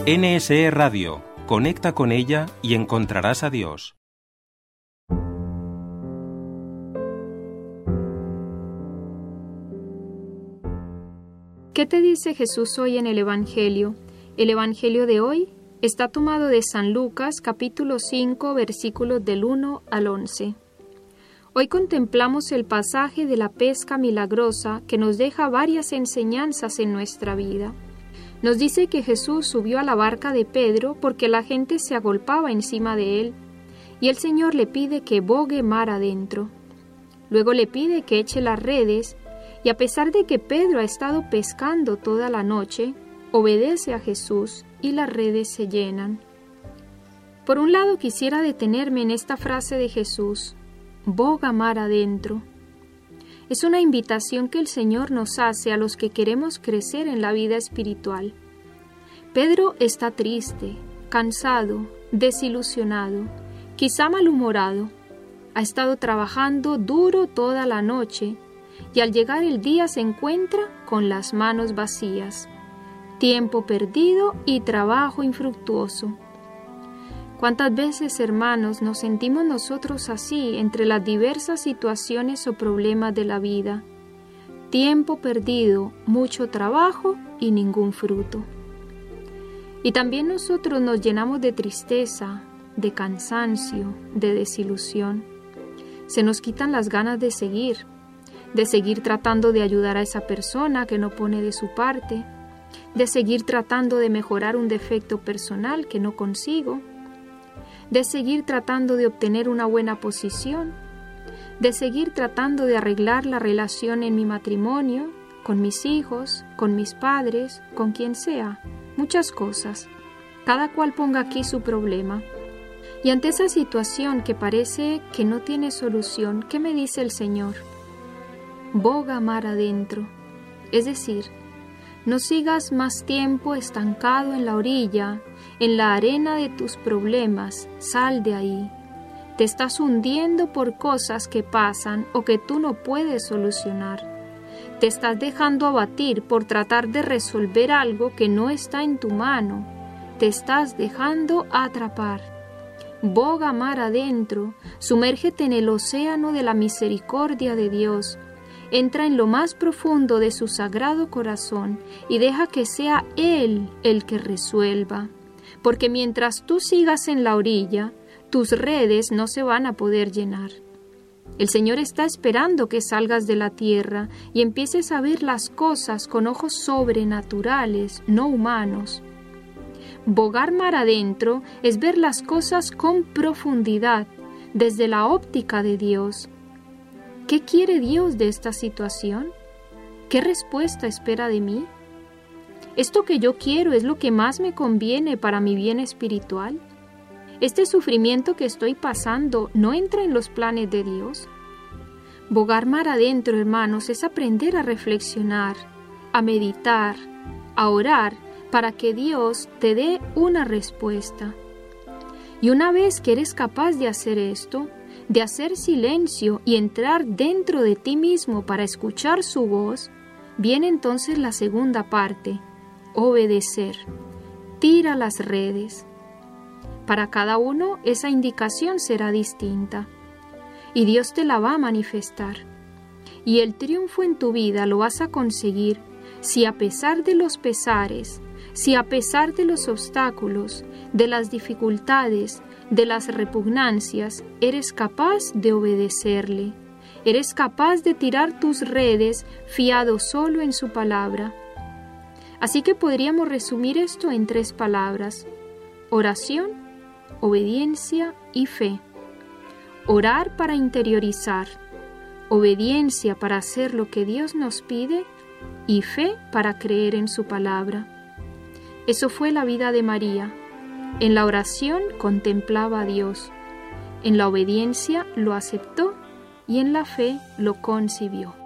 NSE Radio. Conecta con ella y encontrarás a Dios. ¿Qué te dice Jesús hoy en el Evangelio? El Evangelio de hoy está tomado de San Lucas, capítulo 5, versículos del 1 al 11. Hoy contemplamos el pasaje de la pesca milagrosa que nos deja varias enseñanzas en nuestra vida. Nos dice que Jesús subió a la barca de Pedro porque la gente se agolpaba encima de él, y el Señor le pide que bogue mar adentro. Luego le pide que eche las redes, y a pesar de que Pedro ha estado pescando toda la noche, obedece a Jesús y las redes se llenan. Por un lado quisiera detenerme en esta frase de Jesús: boga mar adentro. Es una invitación que el Señor nos hace a los que queremos crecer en la vida espiritual. Pedro está triste, cansado, desilusionado, quizá malhumorado. Ha estado trabajando duro toda la noche y al llegar el día se encuentra con las manos vacías. Tiempo perdido y trabajo infructuoso. ¿Cuántas veces, hermanos, nos sentimos nosotros así entre las diversas situaciones o problemas de la vida? Tiempo perdido, mucho trabajo y ningún fruto. Y también nosotros nos llenamos de tristeza, de cansancio, de desilusión. Se nos quitan las ganas de seguir tratando de ayudar a esa persona que no pone de su parte, de seguir tratando de mejorar un defecto personal que no consigo, de seguir tratando de obtener una buena posición, de seguir tratando de arreglar la relación en mi matrimonio, con mis hijos, con mis padres, con quien sea, muchas cosas. Cada cual ponga aquí su problema. Y ante esa situación que parece que no tiene solución, ¿qué me dice el Señor? Boga mar adentro, es decir, no sigas más tiempo estancado en la orilla, en la arena de tus problemas, sal de ahí. Te estás hundiendo por cosas que pasan o que tú no puedes solucionar. Te estás dejando abatir por tratar de resolver algo que no está en tu mano. Te estás dejando atrapar. Boga mar adentro, sumérgete en el océano de la misericordia de Dios. Entra en lo más profundo de su sagrado corazón y deja que sea Él el que resuelva. Porque mientras tú sigas en la orilla, tus redes no se van a poder llenar. El Señor está esperando que salgas de la tierra y empieces a ver las cosas con ojos sobrenaturales, no humanos. Bogar mar adentro es ver las cosas con profundidad, desde la óptica de Dios. ¿Qué quiere Dios de esta situación? ¿Qué respuesta espera de mí? ¿Esto que yo quiero es lo que más me conviene para mi bien espiritual? ¿Este sufrimiento que estoy pasando no entra en los planes de Dios? Bogar mar adentro, hermanos, es aprender a reflexionar, a meditar, a orar para que Dios te dé una respuesta. Y una vez que eres capaz de hacer esto, de hacer silencio y entrar dentro de ti mismo para escuchar su voz, viene entonces la segunda parte, obedecer. Tira las redes. Para cada uno esa indicación será distinta y Dios te la va a manifestar. Y el triunfo en tu vida lo vas a conseguir si a pesar de los pesares, si a pesar de los obstáculos, de las dificultades, de las repugnancias, eres capaz de obedecerle. Eres capaz de tirar tus redes fiado solo en su palabra. Así que podríamos resumir esto en 3 palabras: oración, obediencia y fe. Orar para interiorizar, obediencia para hacer lo que Dios nos pide y fe para creer en su palabra. Eso fue la vida de María. En la oración contemplaba a Dios, en la obediencia lo aceptó y en la fe lo concibió.